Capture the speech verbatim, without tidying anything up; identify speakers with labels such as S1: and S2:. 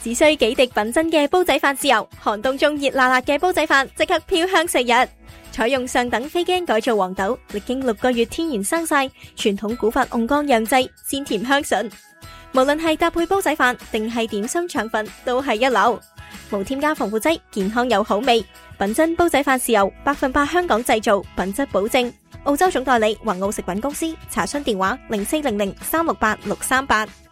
S1: 只需幾滴品真嘅煲仔飯豉油，寒冬中熱辣辣嘅煲仔飯即刻飄香四日。採用上等非驚改造黃豆，歷經六個月天然生曬，傳統古法甕缸釀製，鮮甜香醇。無論係搭配煲仔飯定係點心腸粉，都係一流。無添加防腐劑，健康又好味。品真煲仔飯豉油，百分百香港製造，品質保證。澳洲總代理宏奧食品公司，查詢電話零四零零三六八六三八。